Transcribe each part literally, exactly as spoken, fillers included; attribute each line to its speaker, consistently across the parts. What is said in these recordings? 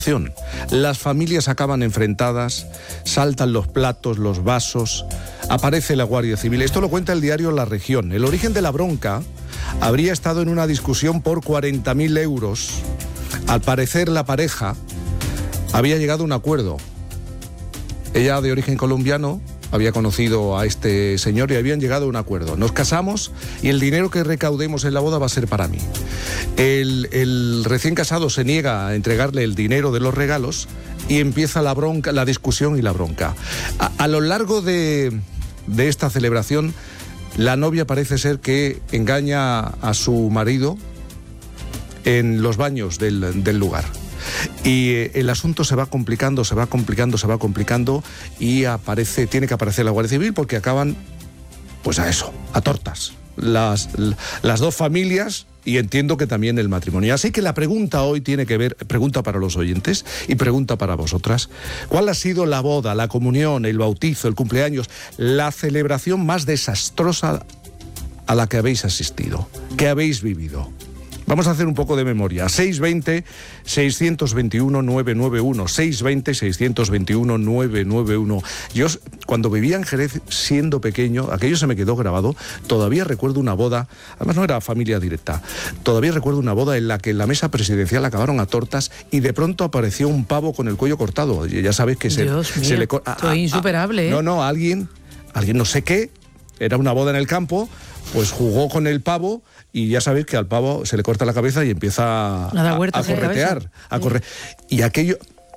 Speaker 1: Las familias acaban enfrentadas, saltan los platos, los vasos, aparece la Guardia Civil. Esto lo cuenta el diario La Región. El origen de la bronca habría estado en una discusión por cuarenta mil euros. Al parecer la pareja había llegado a un acuerdo. Ella, de origen colombiano, había conocido a este señor y habían llegado a un acuerdo. Nos casamos y el dinero que recaudemos en la boda va a ser para mí. El, el recién casado se niega a entregarle el dinero de los regalos y empieza la bronca, la discusión y la bronca. A, a lo largo de, de esta celebración, la novia parece ser que engaña a su marido en los baños del, del lugar. Y el asunto se va complicando, se va complicando, se va complicando y aparece, tiene que aparecer la Guardia Civil porque acaban, pues a eso, a tortas, las, las dos familias y entiendo que también el matrimonio. Así que la pregunta hoy tiene que ver, pregunta para los oyentes y pregunta para vosotras. ¿Cuál ha sido la boda, la comunión, el bautizo, el cumpleaños, la celebración más desastrosa a la que habéis asistido, que habéis vivido? Vamos a hacer un poco de memoria. seis veinte, seiscientos veintiuno, novecientos noventa y uno. seis veinte, seiscientos veintiuno, novecientos noventa y uno. Yo, cuando vivía en Jerez, siendo pequeño, aquello se me quedó grabado. Todavía recuerdo una boda, además no era familia directa, todavía recuerdo una boda en la que en la mesa presidencial acabaron a tortas y de pronto apareció un pavo con el cuello cortado. Ya sabes que se,
Speaker 2: Dios mío,
Speaker 1: se le...
Speaker 2: Esto es insuperable, ¿eh?
Speaker 1: No, no, alguien, alguien no sé qué, era una boda en el campo, pues jugó con el pavo y ya sabéis que al pavo se le corta la cabeza y empieza a, a, a corretear, a correr. Y aquello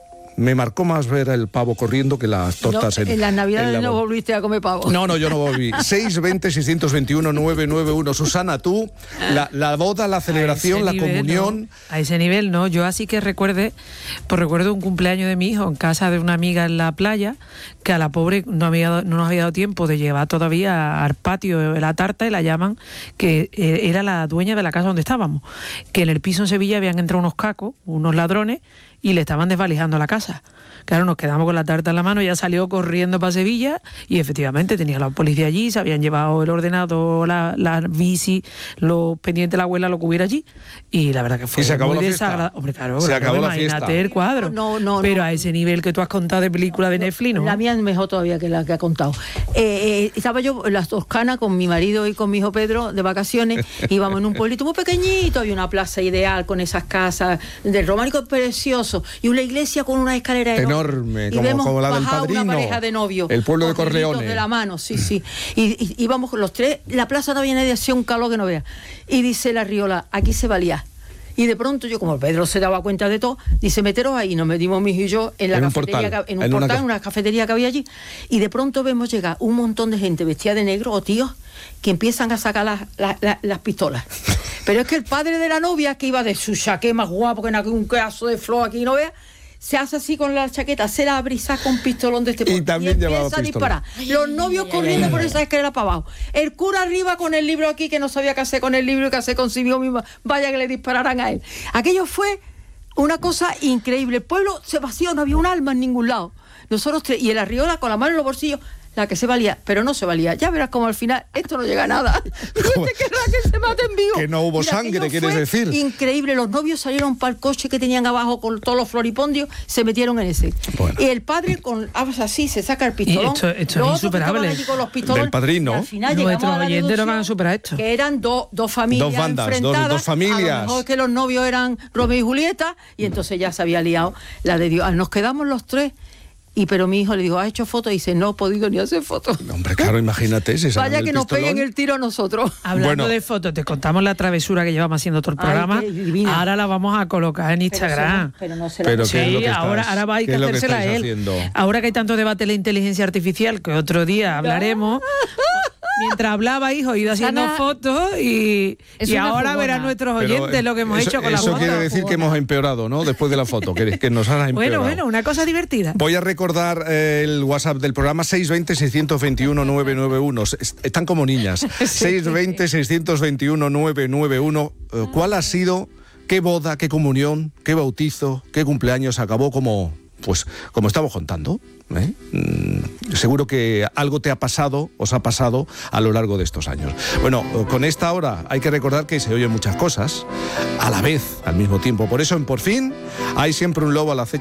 Speaker 1: me marcó más ver el pavo corriendo que las tortas.
Speaker 3: No,
Speaker 1: en,
Speaker 3: en las navidades
Speaker 1: en la...
Speaker 3: no volviste a comer pavo.
Speaker 1: No, no, yo no volví. seis veinte, seiscientos veintiuno, novecientos noventa y uno. Susana, tú, la, la boda, la celebración, la
Speaker 2: nivel,
Speaker 1: comunión...
Speaker 2: No. A ese nivel no, yo así que recuerde, pues recuerdo un cumpleaños de mi hijo en casa de una amiga en la playa, que a la pobre no, había, no nos había dado tiempo de llevar todavía al patio la tarta y la llaman, que era la dueña de la casa donde estábamos, que en el piso en Sevilla habían entrado unos cacos, unos ladrones, y le estaban desvalijando la casa. Claro, nos quedamos con la tarta en la mano, ya salió corriendo para Sevilla y efectivamente tenía la policía allí, se habían llevado el ordenador, la, la bici, los pendientes de la abuela lo que hubiera allí y la verdad que fue
Speaker 1: ¿Y se acabó
Speaker 2: muy
Speaker 1: la
Speaker 2: desagradable. Hombre, claro,
Speaker 1: se
Speaker 2: claro,
Speaker 1: acabó la
Speaker 2: imagínate
Speaker 1: fiesta.
Speaker 2: El cuadro.
Speaker 3: No, no,
Speaker 2: Pero
Speaker 3: no.
Speaker 2: a ese nivel que tú has contado de película de Netflix, ¿no?
Speaker 3: La mía es mejor todavía que la que ha contado. Eh, eh, estaba yo en la Toscana con mi marido y con mi hijo Pedro de vacaciones, íbamos en un pueblito muy pequeñito, había una plaza ideal con esas casas del románico precioso y una iglesia con una escalera enorme.
Speaker 1: Enorme, como, como la del Padrino.
Speaker 3: Una pareja de novios.
Speaker 1: El pueblo de Corleone.
Speaker 3: De la mano, sí, sí. Y, y íbamos los tres, la plaza no había nadie, hacía un calor que no vea. Y dice la Riola, aquí se valía. Y de pronto yo, como Pedro se daba cuenta de todo, dice, meteros ahí. Nos metimos mi hijo y yo en la
Speaker 1: en
Speaker 3: cafetería,
Speaker 1: un portal,
Speaker 3: que, en un
Speaker 1: en
Speaker 3: portal,
Speaker 1: una...
Speaker 3: en una cafetería que había allí. Y de pronto vemos llegar un montón de gente vestida de negro, o tíos, que empiezan a sacar las, las, las, las pistolas. Pero es que el padre de la novia, que iba de su chaqué más guapo, que en un pedazo de flor aquí no vea, se hace así con la chaqueta, se la abre y saca un pistolón de este
Speaker 1: y, también
Speaker 3: y empieza a disparar. Los novios corriendo por esa escalera para abajo. El cura arriba con el libro aquí, que no sabía qué hacer con el libro y qué hacer consigo mismo. Vaya que le dispararan a él. Aquello fue una cosa increíble. El pueblo se vació, no había un alma en ningún lado. Nosotros tres, y el Arriola con la mano en los bolsillos, la que se valía, pero no se valía. Ya verás como al final esto no llega a nada. Y este querrá que se mate en vivo.
Speaker 1: Que no hubo Mira, sangre, quieres decir.
Speaker 3: Increíble. Los novios salieron para el coche que tenían abajo con todos los floripondios, se metieron en ese. Bueno. Y el padre con así se saca el pistolón.
Speaker 2: Esto, esto es insuperable.
Speaker 1: Del Padrino.
Speaker 3: Al final
Speaker 2: nuestros oyentes no van a superar esto.
Speaker 3: Que eran do, dos familias
Speaker 1: dos bandas,
Speaker 3: enfrentadas.
Speaker 1: Dos, dos familias.
Speaker 3: A lo mejor que los novios eran Romeo y Julieta y entonces ya se había liado la de Dios. Nos quedamos los tres. Y pero mi hijo le dijo, ¿has hecho fotos? Y dice, no he podido ni hacer fotos.
Speaker 1: Hombre, claro, imagínate. Si
Speaker 3: Vaya que nos
Speaker 1: pistolón.
Speaker 3: peguen el tiro a nosotros.
Speaker 2: Hablando
Speaker 1: bueno.
Speaker 2: de fotos, te contamos la travesura que llevamos haciendo todo el programa.
Speaker 3: Ay,
Speaker 2: ahora la vamos a colocar en Instagram.
Speaker 3: Pero, no, pero no se la
Speaker 1: pero
Speaker 2: sí,
Speaker 1: ¿qué es lo que
Speaker 2: ahora,
Speaker 1: estás,
Speaker 2: ahora va a ir
Speaker 1: ¿qué
Speaker 2: que
Speaker 1: es lo que
Speaker 2: hacérsela a él.
Speaker 1: haciendo?
Speaker 2: Ahora que hay tanto debate de la inteligencia artificial, que otro día hablaremos. Mientras hablaba, hijo, he ido haciendo
Speaker 3: Ana,
Speaker 2: fotos y, y ahora
Speaker 3: jugona.
Speaker 2: verán nuestros oyentes
Speaker 1: Pero,
Speaker 2: lo que hemos
Speaker 1: eso,
Speaker 2: hecho con las
Speaker 1: Eso
Speaker 2: fotos.
Speaker 1: quiere decir que hemos empeorado, ¿no? Después de la foto, que, que nos has empeorado.
Speaker 2: Bueno, bueno, una cosa divertida.
Speaker 1: Voy a recordar eh, el WhatsApp del programa seis veinte, seiscientos veintiuno, novecientos noventa y uno. Están como niñas. seis veinte, seiscientos veintiuno, novecientos noventa y uno. ¿Cuál ha sido, qué boda, qué comunión, qué bautizo, qué cumpleaños acabó como, pues, como estamos contando? ¿Eh? Mm, seguro que algo te ha pasado, os ha pasado a lo largo de estos años. Bueno, con esta hora hay que recordar que se oyen muchas cosas a la vez, al mismo tiempo. Por eso en Por Fin hay siempre un lobo al acecho.